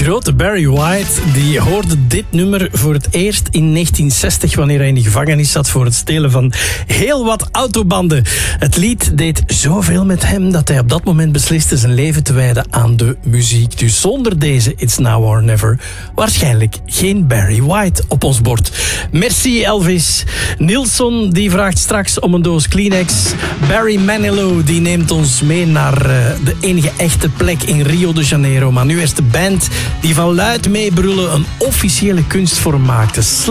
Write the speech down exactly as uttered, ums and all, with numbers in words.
grote Barry White die hoorde dit nummer voor het eerst in negentien zestig... wanneer hij in de gevangenis zat voor het stelen van heel wat autobanden. Het lied deed zoveel met hem dat hij op dat moment besliste zijn leven te wijden aan de muziek. Dus zonder deze It's Now or Never waarschijnlijk geen Barry White op ons bord. Merci Elvis. Nilsson die vraagt straks om een doos Kleenex. Barry Manilow die neemt ons mee naar uh, de enige echte plek in Rio de Janeiro. Maar nu eerst de band die van luid meebrullen een officiële kunstvorm maakte.